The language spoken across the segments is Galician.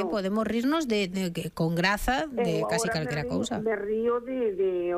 podemos rirnos con graza de casi calquera cousa. Me río de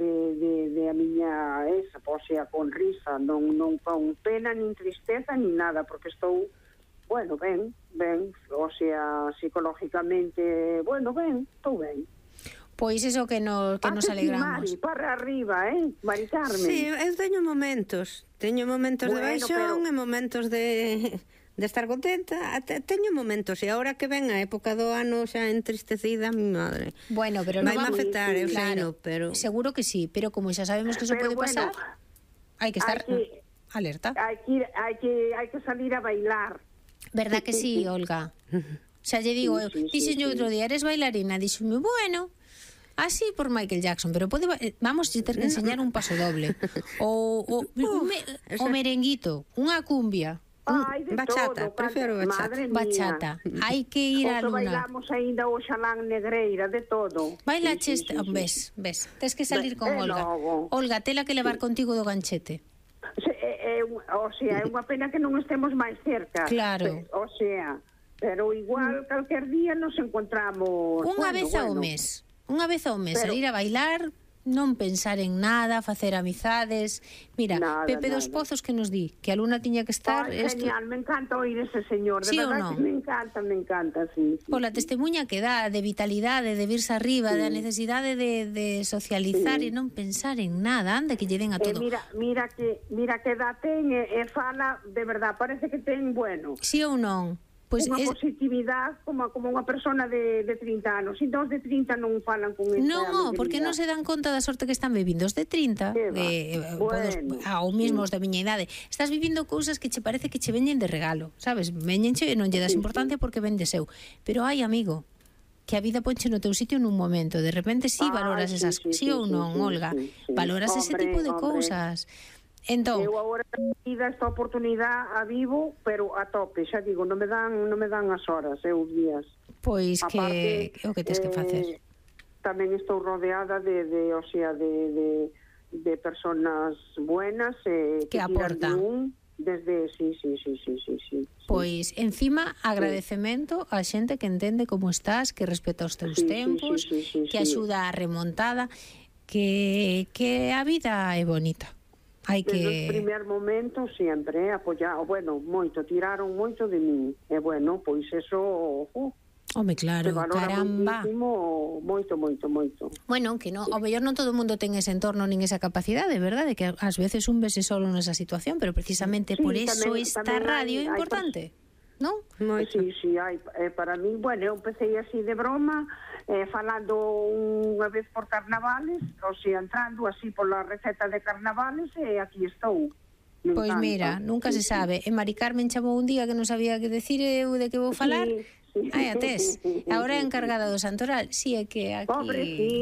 a miña esa, o sea, con risa, non con pena, nin tristeza, nin nada, porque estou, bueno, ben, o sea, psicológicamente, bueno, ben, estou ben. Pois iso que nos alegramos. Mari, para arriba, Mari Carmen. Sí, eu teño momentos de baixón e momentos de estar contenta. Teño momentos, e agora que ven a época do ano xa entristecida, mi madre. Bueno, pero vai me afectar, eu claro, pero seguro que sí, pero como xa sabemos que eso pode pasar, hai que estar alerta. Hai que salir a bailar. Verdad que sí, Olga? Xa lle digo, dixenlle outro día, eres bailarina, dixenme, bueno, así por Michael Jackson, pero vamos a ter que enseñar un paso doble o merenguito, unha cumbia, bachata, prefiro bachata. Hai que ir a Luna. Bailamos ainda o xalán negreira, de todo. Bailaches, ves, tes que salir con Olga. Olga, tela que levar contigo do ganchete. O sea, é unha pena que non estemos máis cerca. Claro. O sea, pero igual calquer día nos encontramos unha vez ao mes. Unha vez ao mes, salir a bailar, non pensar en nada, facer amizades. Mira, Pepe dos Pozos que nos di que a Luna tiña que estar... Genial, me encanta oír ese señor, de verdad que me encanta, sí. Pola testemunha que dá de vitalidade, de virse arriba, da necesidade de socializar e non pensar en nada, anda que lle den a todo. Mira que dá ten e fala, de verdad, parece que ten, bueno. Sí ou non? Pues unha positividade como unha persona de 30 anos. E dos de 30 non falan con esa non, porque non se dan conta da sorte que están vivindo os de 30 ou mesmo os da miña idade. Estás vivindo cousas que che parece que che veñen de regalo, sabes? Veñenche e non lle das importancia porque ven de seu. Pero hai, amigo, que a vida ponche no teu sitio nun momento. De repente valoras esas, sí ou non, Olga? Valoras ese tipo de cousas. Entón, eu agora vida esta oportunidade a vivo, pero a tope, xa digo, non me dan as horas, os días. Pois que é o que tens que facer. Tamén estou rodeada de personas buenas que aportan. Desde sí. Pois encima agradecemento á xente que entende como estás, que respeta os teus tempos, que axuda a remontada, que a vida é bonita. Desde o primer momento sempre apoiado, bueno, moito, tiraron moito de min, e bueno, pois eso home, claro, caramba, moito. Bueno, que non, ao mellor non todo o mundo ten ese entorno nin esa capacidade, verdade, que ás veces un vese solo nesa situación, pero precisamente por eso esta radio é importante, non? Sí, hai, para mí, bueno, eu empecé así de broma, falando unha vez por carnavales, o sea, entrando así pola receta de carnavales, e aquí estou. Pois mira, nunca se sabe. E Mari Carmen chamou un día que non sabía que decir eu de que vou falar. Ai, atés. Agora é encargada do Santoral. Si, é que aquí... Pobre,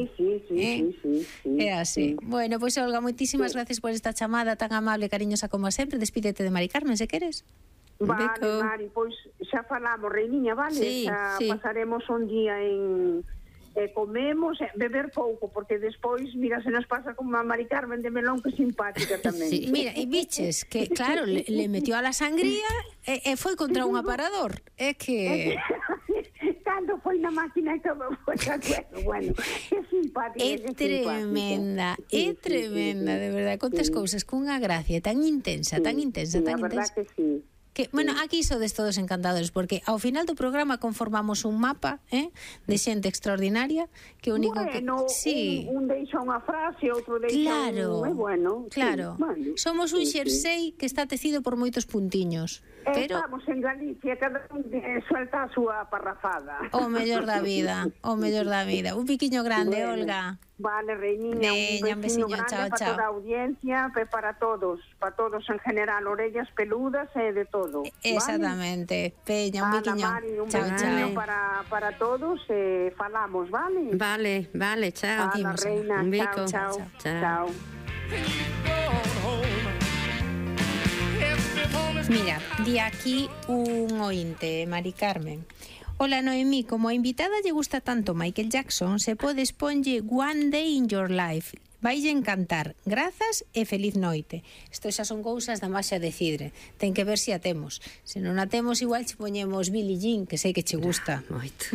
sí. É así. Bueno, pois Olga, moitísimas gracias por esta chamada tan amable e cariñosa como sempre. Despídete de Mari Carmen, se queres. Vale, Mari, pois xa falamos, reiniña, vale? Xa pasaremos un día en... comemos, beber pouco, porque despois, mira, se nos pasa como a Mari Carmen de Melón, que simpática tamén. Sí. Mira, e biches, que claro, le metió a la sangría e foi contra un aparador. É que... Cando foi na máquina que foi bueno, que simpática. É tremenda, de verdade, contas cousas cunha gracia tan intensa. A verdad que sí. Que, bueno, aquí sodes todos encantadores, porque ao final do programa conformamos un mapa de xente extraordinaria, que o único que... Sí. Un deixa unha frase, outro deixa Claro, somos un xersei que está tecido por moitos puntiños. Pero estamos en Galicia, cada un suelta a súa parrafada. O mellor da vida. Un piquiño grande, Olga. Vale, reiniña, un veciño grande para toda a audiencia, para todos en general, orellas peludas e de todo. Exactamente. Peña, un piquiño. Chao. Para todos, falamos, vale? Vale, chao. Reina, un bico. Chao. Mira, di aquí un ointe, Mari Carmen. Hola Noemí, como a invitada lle gusta tanto Michael Jackson, se podes ponlle One Day in Your Life. Vaille encantar. Grazas e feliz noite. Isto xa son cousas da Maxa de Cidre. Ten que ver se a temos. Se non a temos, igual che poñemos Billie Jean, que sei que che gusta. Moito.